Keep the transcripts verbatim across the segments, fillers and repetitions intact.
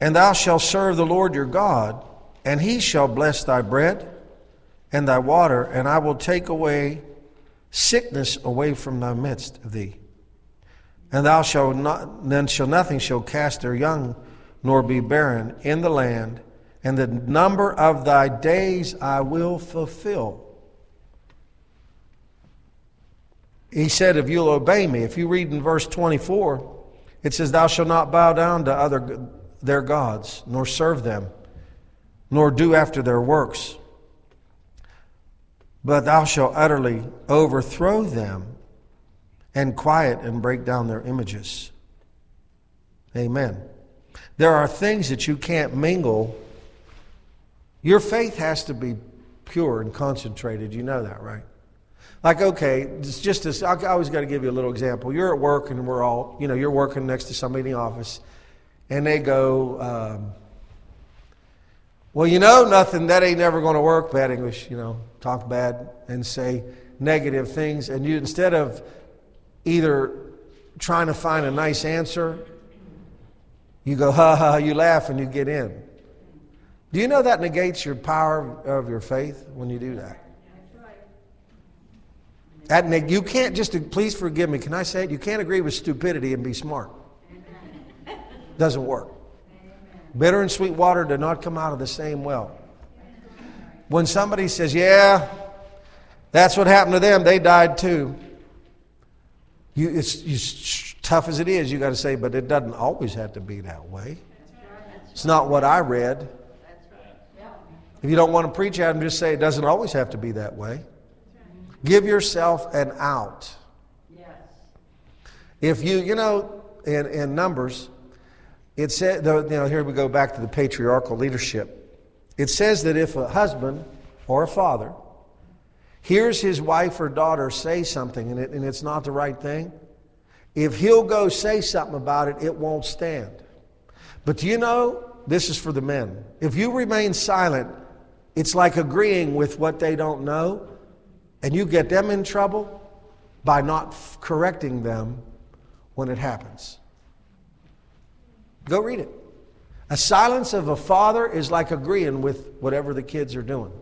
And thou shalt serve the Lord your God, and he shall bless thy bread and thy water, and I will take away sickness away from thy midst of thee. And thou shalt not, then shall nothing shall cast their young, nor be barren in the land, and the number of thy days I will fulfill. He said, if you'll obey me. If you read in verse twenty-four, it says, thou shalt not bow down to other their gods, nor serve them, nor do after their works. But thou shalt utterly overthrow them, and quiet and break down their images. Amen. There are things that you can't mingle. Your faith has to be pure and concentrated. You know that, right? Like, okay, it's just this, I always got to give you a little example. You're at work and we're all, you know, you're working next to somebody in the office, and they go, um, well, you know, nothing, that ain't never going to work. Bad English, you know, talk bad and say negative things. And you, instead of either trying to find a nice answer, you go, ha ha, you laugh and you get in. Do you know that negates your power of your faith when you do that? That neg- you can't just, please forgive me, can I say it? You can't agree with stupidity and be smart. Doesn't work. Bitter and sweet water do not come out of the same well. When somebody says, yeah, that's what happened to them, they died too. You, it's, it's tough as it is, you got to say, but it doesn't always have to be that way. It's not what I read. If you don't want to preach at them, just say it doesn't always have to be that way. Give yourself an out. If you, you know, in, in Numbers, it said, you know, here we go back to the patriarchal leadership. It says that if a husband or a father hears his wife or daughter say something and, it, and it's not the right thing, if he'll go say something about it, it won't stand. But do you know, this is for the men. If you remain silent, it's like agreeing with what they don't know, and you get them in trouble by not f- correcting them when it happens. Go read it. A silence of a father is like agreeing with whatever the kids are doing.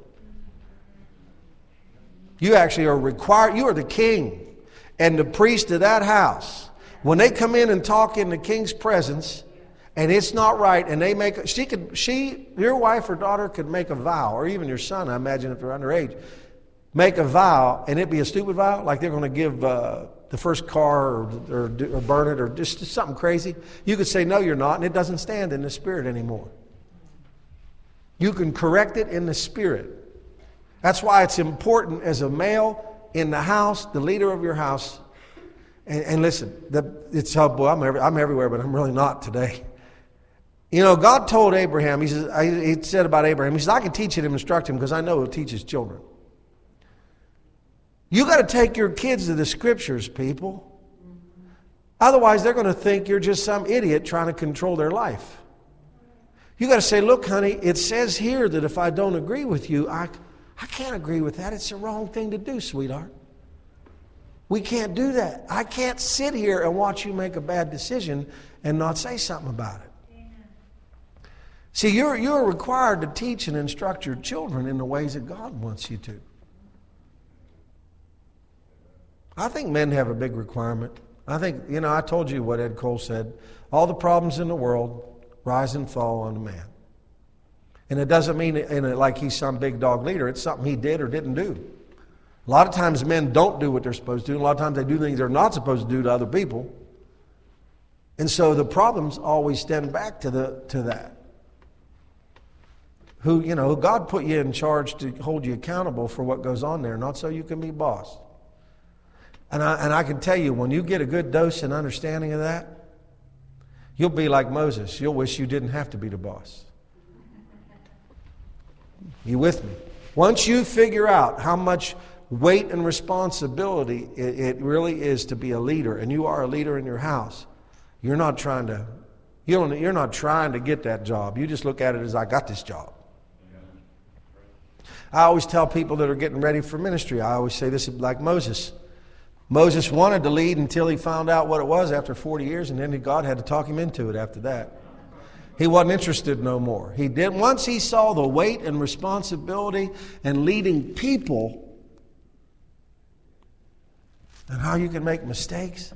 You actually are required, you are the king and the priest of that house. When they come in and talk in the king's presence, and it's not right, and they make, she could, she, your wife or daughter could make a vow, or even your son, I imagine if they're underage, make a vow, and it'd be a stupid vow, like they're going to give uh, the first car or, or, or burn it or just something crazy. You could say, no, you're not, and it doesn't stand in the spirit anymore. You can correct it in the spirit. That's why it's important as a male in the house, the leader of your house. And, and listen, the, it's oh boy, I'm, every, I'm everywhere, but I'm really not today. You know, God told Abraham, he, says, he said about Abraham, he says, I can teach him and instruct him because I know he'll teach his children. You got to take your kids to the scriptures, people. Otherwise, they're going to think you're just some idiot trying to control their life. You got to say, look, honey, it says here that if I don't agree with you, I, I can't agree with that. It's the wrong thing to do, sweetheart. We can't do that. I can't sit here and watch you make a bad decision and not say something about it. See, you're, you're required to teach and instruct your children in the ways that God wants you to. I think men have a big requirement. I think, you know, I told you what Ed Cole said. All the problems in the world rise and fall on a man. And it doesn't mean in it like he's some big dog leader. It's something he did or didn't do. A lot of times men don't do what they're supposed to do. A lot of times they do things they're not supposed to do to other people. And so the problems always stem back to the to that. Who, you know, God put you in charge to hold you accountable for what goes on there, not so you can be boss. And I, and I can tell you, when you get a good dose and understanding of that, you'll be like Moses. You'll wish you didn't have to be the boss. You with me? Once you figure out how much weight and responsibility it, it really is to be a leader, and you are a leader in your house, you're not trying to, you don't, you're not trying to get that job. You just look at it as, I got this job. I always tell people that are getting ready for ministry, I always say this like Moses. Moses wanted to lead until he found out what it was after forty years, and then God had to talk him into it after that. He wasn't interested no more. He did once he saw the weight and responsibility and leading people and how you can make mistakes.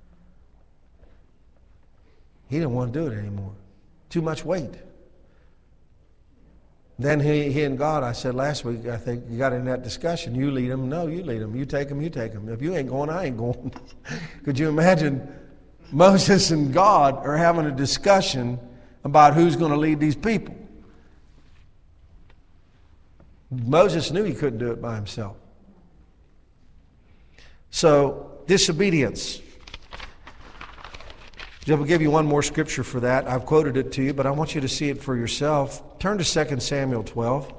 He didn't want to do it anymore. Too much weight. Then he, he and God, I said last week, I think you got in that discussion. You lead them. No, you lead them. You take them. You take them. If you ain't going, I ain't going. Could you imagine Moses and God are having a discussion about who's going to lead these people? Moses knew he couldn't do it by himself. So, disobedience. I will give you one more scripture for that. I've quoted it to you, but I want you to see it for yourself. Turn to Second Samuel twelve.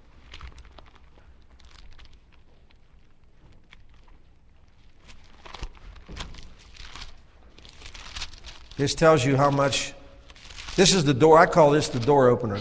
This tells you how much. This is the door. I call this the door opener.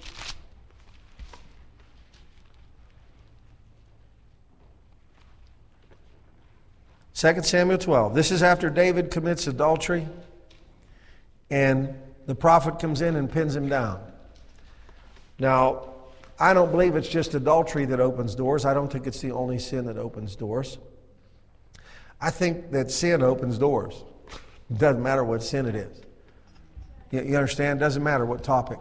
Second Samuel twelve. This is after David commits adultery. And the prophet comes in and pins him down. Now, I don't believe it's just adultery that opens doors. I don't think it's the only sin that opens doors. I think that sin opens doors. It doesn't matter what sin it is. You, you understand? It doesn't matter what topic.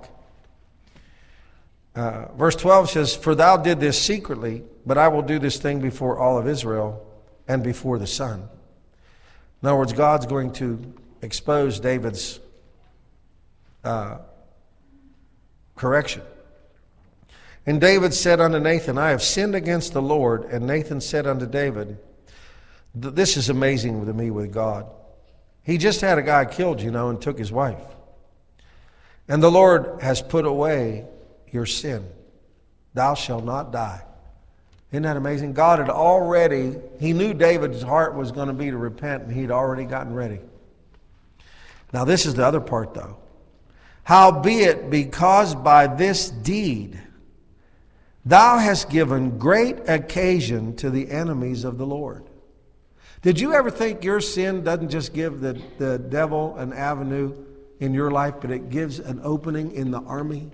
Uh, verse twelve says, "For thou did this secretly, but I will do this thing before all of Israel and before the sun." In other words, God's going to expose David's Uh, correction. And David said unto Nathan, "I have sinned against the Lord." And Nathan said unto David, this is amazing to me with God. He just had a guy killed, you know, and took his wife. "And the Lord has put away your sin. Thou shalt not die." Isn't that amazing? God had already, he knew David's heart was going to be to repent, and he'd already gotten ready. Now this is the other part though. "Howbeit, because by this deed thou hast given great occasion to the enemies of the Lord." Did you ever think your sin doesn't just give the, the devil an avenue in your life, but it gives an opening in the army?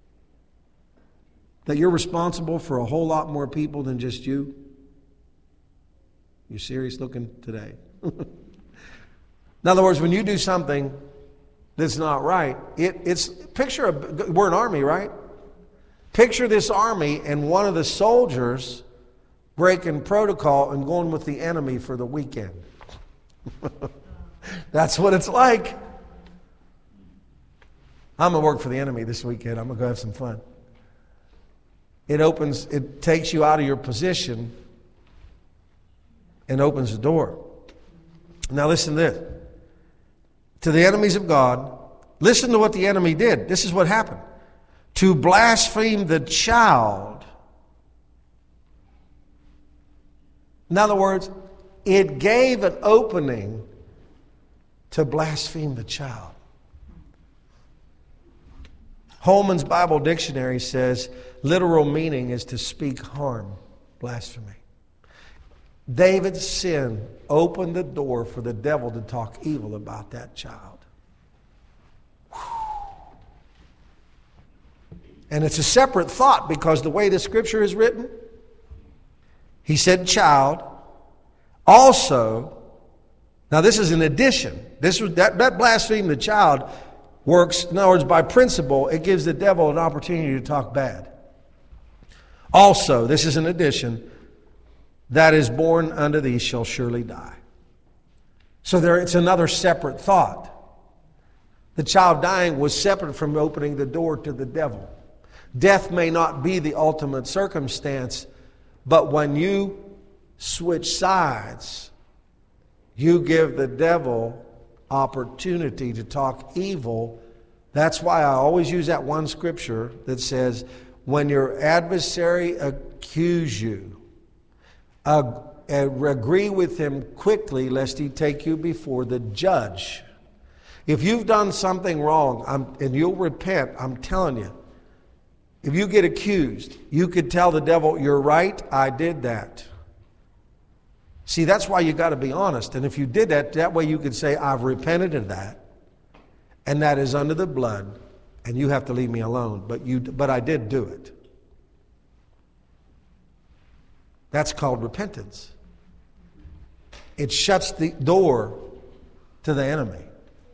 That you're responsible for a whole lot more people than just you? You serious looking today? In other words, when you do something that's not right, it, it's picture a, we're an army, right? Picture this army and one of the soldiers breaking protocol and going with the enemy for the weekend. That's what it's like. I'm going to work for the enemy this weekend. I'm going to go have some fun. It opens, it takes you out of your position and opens the door. Now listen to this. To the enemies of God, listen to what the enemy did. This is what happened. To blaspheme the child. In other words, it gave an opening to blaspheme the child. Holman's Bible Dictionary says literal meaning is to speak harm, blasphemy. David's sin opened the door for the devil to talk evil about that child. And it's a separate thought because the way the scripture is written, he said child. Also, now this is an addition. This was that, that blaspheme the child works, in other words, by principle, it gives the devil an opportunity to talk bad. Also, this is an addition, that is born unto thee shall surely die. So there, it's another separate thought. The child dying was separate from opening the door to the devil. Death may not be the ultimate circumstance, but when you switch sides, you give the devil opportunity to talk evil. That's why I always use that one scripture that says, when your adversary accuse you, uh, agree with him quickly, lest he take you before the judge. If you've done something wrong I'm, and you'll repent, I'm telling you, if you get accused, you could tell the devil, you're right, I did that. See, that's why you got to be honest. And if you did that, that way you could say, I've repented of that. And that is under the blood and you have to leave me alone. But you, but I did do it. That's called repentance. It shuts the door to the enemy.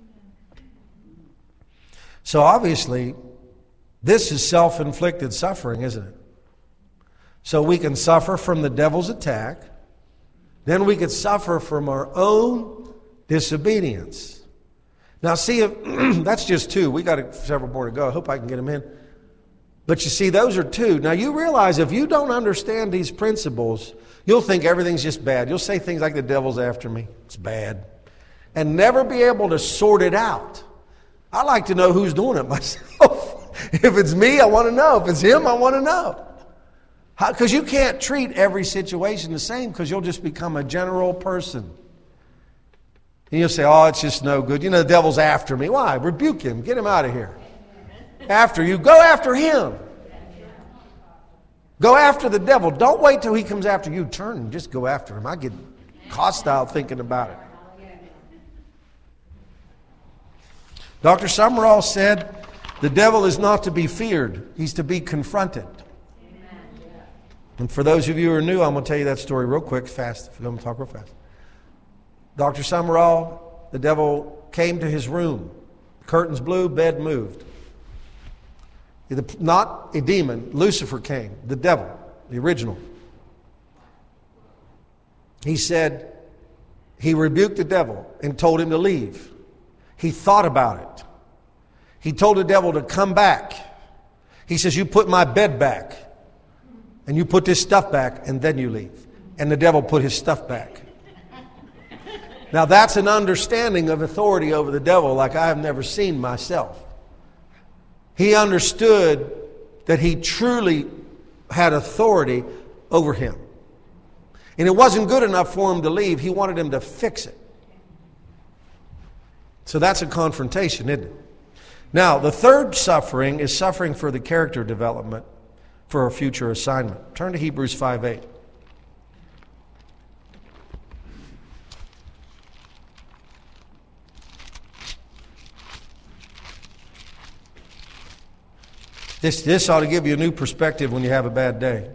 So obviously, this is self-inflicted suffering, isn't it? So we can suffer from the devil's attack. Then we could suffer from our own disobedience. Now see, if, that's just two. We got several more to go. I hope I can get them in. But you see, those are two. Now you realize if you don't understand these principles, you'll think everything's just bad. You'll say things like the devil's after me. It's bad. And never be able to sort it out. I like to know who's doing it myself. If it's me, I want to know. If it's him, I want to know. Because you can't treat every situation the same, because you'll just become a general person. And you'll say, oh, it's just no good. You know, the devil's after me. Why? Rebuke him. Get him out of here. After you. Go after him. Go after the devil. Don't wait till he comes after you. Turn and just go after him. I get hostile thinking about it. Doctor Summerall said, the devil is not to be feared. He's to be confronted. And for those of you who are new, I'm going to tell you that story real quick, fast. I'm going to talk real fast. Doctor Summerall, the devil came to his room. Curtains blew, bed moved. Not a demon, Lucifer came, the devil, the original. He said, he rebuked the devil and told him to leave. He thought about it. He told the devil to come back. He says, you put my bed back. And you put this stuff back, and then you leave. And the devil put his stuff back. Now that's an understanding of authority over the devil like I have never seen myself. He understood that he truly had authority over him. And it wasn't good enough for him to leave. He wanted him to fix it. So that's a confrontation, isn't it? Now, the third suffering is suffering for the character development for a future assignment. Turn to Hebrews five eight. This, this ought to give you a new perspective when you have a bad day.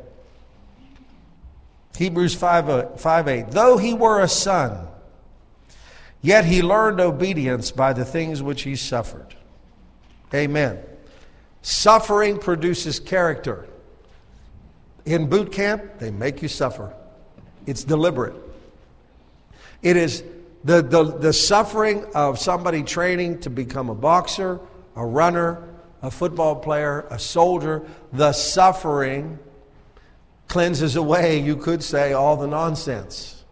Hebrews five eight. Though he were a son, yet he learned obedience by the things which he suffered. Amen. Suffering produces character. In boot camp, they make you suffer. It's deliberate. It is the, the, the suffering of somebody training to become a boxer, a runner, a football player, a soldier. The suffering cleanses away, you could say, all the nonsense.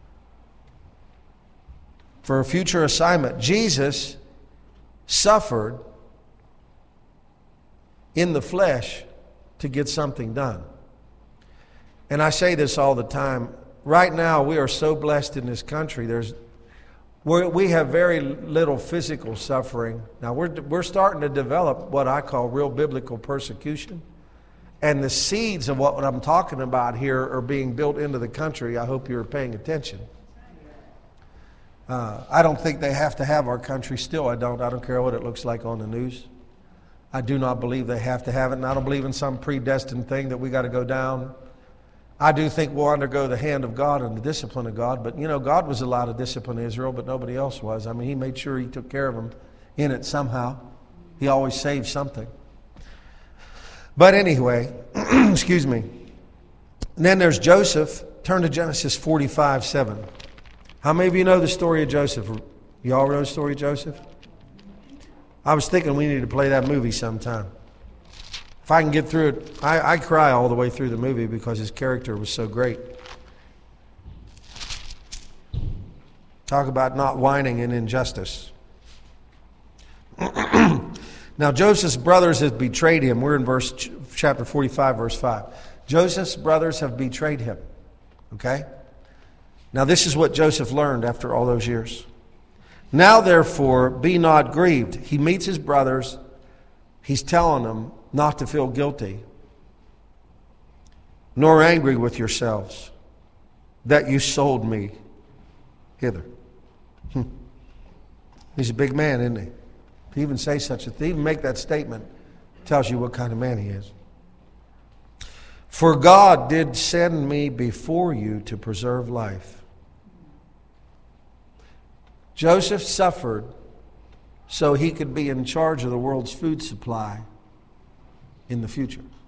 For a future assignment, Jesus suffered in the flesh to get something done. And I say this all the time. Right now, we are so blessed in this country. There's, we're, we have very little physical suffering. Now, we're, we're starting to develop what I call real biblical persecution. And the seeds of what I'm talking about here are being built into the country. I hope you're paying attention. Uh, I don't think they have to have our country still. I don't. I don't care what it looks like on the news. I do not believe they have to have it. And I don't believe in some predestined thing that we got to go down. I do think we'll undergo the hand of God and the discipline of God. But, you know, God was allowed to discipline Israel, but nobody else was. I mean, he made sure he took care of them in it somehow. He always saved something. But anyway, excuse me. And then there's Joseph. Turn to Genesis forty-five seven. How many of you know the story of Joseph? You all know the story of Joseph? I was thinking we needed to play that movie sometime. If I can get through it, I, I cry all the way through the movie because his character was so great. Talk about not whining in injustice. Now Joseph's brothers have betrayed him. We're in verse chapter forty-five, verse five. Joseph's brothers have betrayed him. Okay? Now this is what Joseph learned after all those years. Now therefore, be not grieved. He meets his brothers. He's telling them not to feel guilty, nor angry with yourselves that you sold me hither. Hmm. He's a big man, isn't he? To even say such a thing, even make that statement, tells you what kind of man he is. For God did send me before you to preserve life. Joseph suffered so he could be in charge of the world's food supply in the future.